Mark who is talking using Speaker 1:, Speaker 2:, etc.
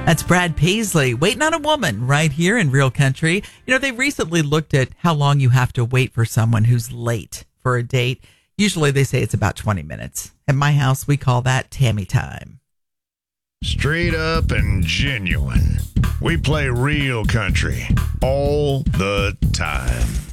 Speaker 1: That's Brad Paisley, Waiting on a Woman, right here in Real Country. You know, they recently looked at how long you have to wait for someone who's late for a date. Usually they say it's about 20 minutes. At my house, we call that Tammy time.
Speaker 2: Straight up and genuine. We play real country all the time.